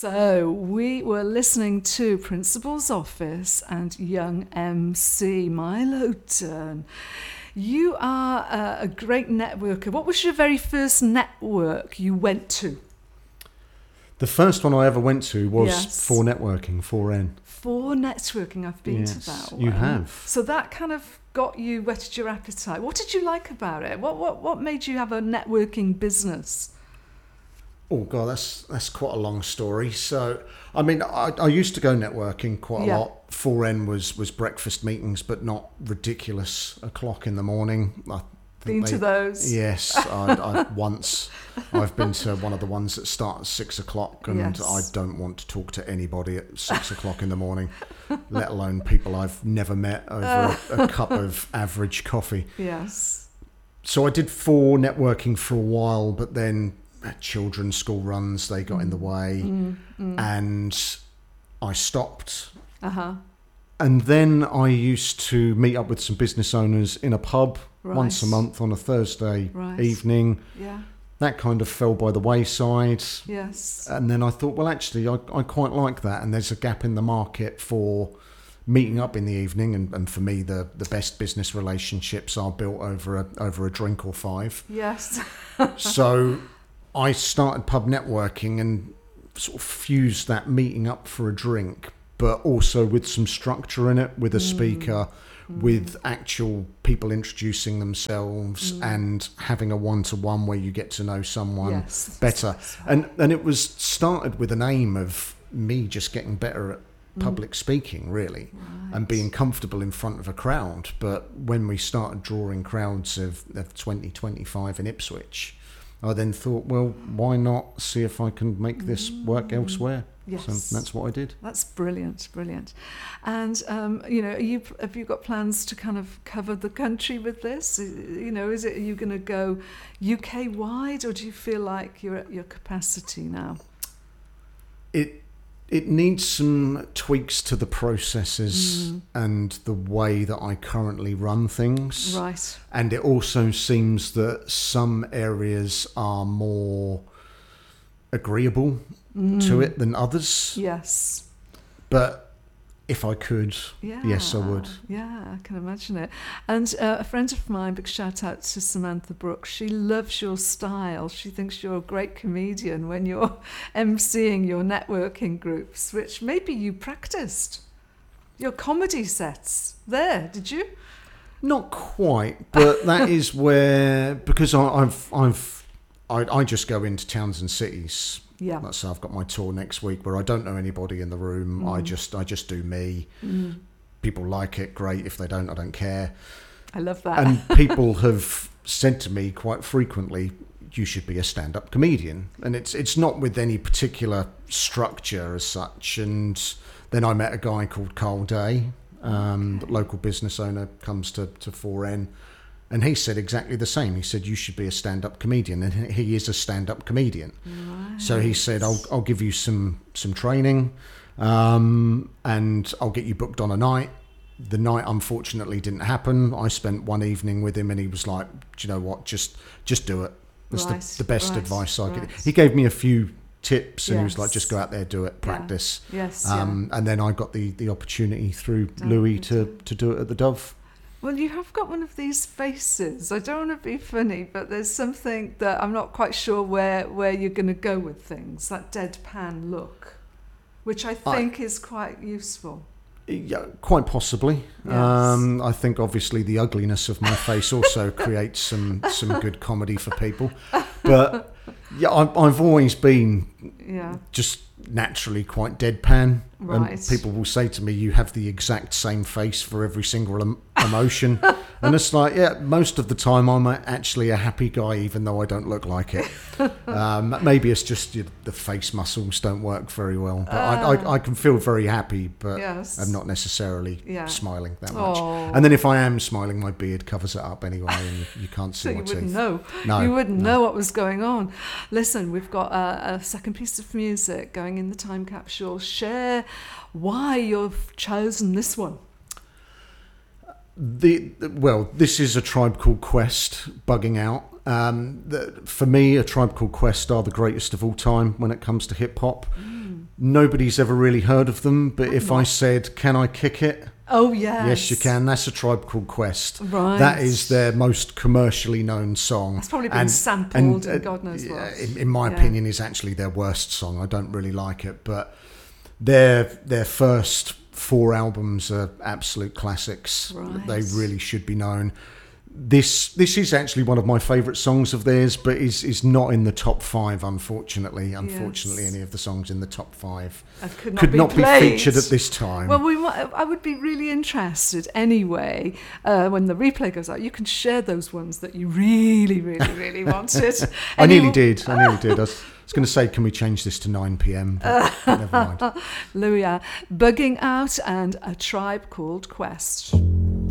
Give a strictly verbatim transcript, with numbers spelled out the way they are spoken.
So we were listening to Principal's Office and Young M C, Milo Dern. You are a, a great networker. What was your very first network you went to? The first one I ever went to was Yes. for networking, four N. For networking, I've been Yes, to that one. you have. So that kind of got you, whetted your appetite. What did you like about it? What what what made you have a networking business? Oh God, that's that's quite a long story. So, I mean, I, I used to go networking quite a Yeah. lot. four N was was breakfast meetings, but not ridiculous o'clock in the morning. I think Been to those? Yes, I, I once. I've been to one of the ones that start at six o'clock, and Yes. I don't want to talk to anybody at six o'clock in the morning, let alone people I've never met over a, a cup of average coffee. Yes. So I did four networking for a while, but then children's school runs, they got in the way, Mm, mm. and I stopped. Uh-huh. And then I used to meet up with some business owners in a pub Right. once a month on a Thursday Right. evening. Yeah. That kind of fell by the wayside. Yes. And then I thought, well, actually, I, I quite like that. And there's a gap in the market for meeting up in the evening. And, and for me, the, the best business relationships are built over a, over a drink or five. Yes. So I started pub networking and sort of fused that meeting up for a drink, but also with some structure in it, with a speaker, Mm. with actual people introducing themselves Mm. and having a one-to-one where you get to know someone Yes. better. That's right. And and it was started with an aim of me just getting better at public speaking, really, Right. and being comfortable in front of a crowd. But when we started drawing crowds of, of twenty, twenty-five in Ipswich, I then thought, well, why not see if I can make this work elsewhere? Yes. So that's what I did. That's brilliant, brilliant. And, um, you know, are you, have you got plans to kind of cover the country with this? You know, is it, are you going to go U K-wide, or do you feel like you're at your capacity now? It it needs some tweaks to the processes Mm. and the way that I currently run things. Right. And it also seems that some areas are more agreeable to it than others. Yes. But if I could, Yeah. yes, I would. Yeah, I can imagine it. And uh, a friend of mine, big shout out to Samantha Brooks, she loves your style. She thinks you're a great comedian when you're emceeing your networking groups, which maybe you practiced. Your comedy sets there, did you? Not quite, but that is where, because I, I've, I've, I, I just go into towns and cities. Yeah. Let's say I've got my tour next week where I don't know anybody in the room. I just, I just do me. Mm. People like it, great. If they don't, I don't care. I love that. And people have said to me quite frequently, you should be a stand-up comedian. And it's it's not with any particular structure as such. And then I met a guy called Carl Day, um, Okay. the local business owner, comes to, to four N. And he said exactly the same. He said, you should be a stand-up comedian. And he is a stand-up comedian. Right. So he said, I'll I'll give you some some training, um, and I'll get you booked on a night. The night unfortunately didn't happen. I spent one evening with him, and he was like, do you know what? Just just do it. That's Right, the, the best right, advice I right. could. He gave me a few tips, and he was like, Yes. just go out there, do it, practice. Yes. Um, and then I got the, the opportunity through Oh, Louis good. to, to do it at the Dove. Well, you have got one of these faces. I don't want to be funny, but there's something that I'm not quite sure where, where you're going to go with things, that deadpan look, which I think is quite useful. Yeah, quite possibly. Yes. Um, I think obviously the ugliness of my face also creates some, some good comedy for people. But yeah, I've, I've always been Yeah. just naturally quite deadpan. Right. And people will say to me, you have the exact same face for every single em- emotion. And it's like, yeah, most of the time I'm a, actually a happy guy, even though I don't look like it. Um, maybe it's just you, the face muscles don't work very well. But I, I, I can feel very happy, but Yes. I'm not necessarily Yeah. smiling that much. Oh. And then if I am smiling, my beard covers it up anyway, and you, you can't see So my you wouldn't teeth. know. No, you wouldn't no. know what was going on. Listen, we've got a, a second piece of music going in the time capsule. Share why you've chosen this one. The well, this is a Tribe Called Quest, Bugging Out. Um, the, for me, a Tribe Called Quest are the greatest of all time when it comes to hip hop. Mm. Nobody's ever really heard of them, but I'm if not. I said, "Can I kick it?" Oh, yes. Yes, you can. That's A Tribe Called Quest. Right. That is their most commercially known song. It's probably been sampled and God knows what. In, in my Yeah. opinion, is actually their worst song. I don't really like it, but their their first four albums are absolute classics. Right. They really should be known. This this is actually one of my favourite songs of theirs, but is is not in the top five, unfortunately. Unfortunately, Yes. any of the songs in the top five I could not, could be, not be played. featured at this time. Well, we might, I would be really interested anyway uh, when the replay goes out. You can share those ones that you really, really, really wanted. I Any- nearly did. I nearly did. I was, I was going to say, can we change this to nine p.m? But never mind. Louis, Bugging Out and A Tribe Called Quest.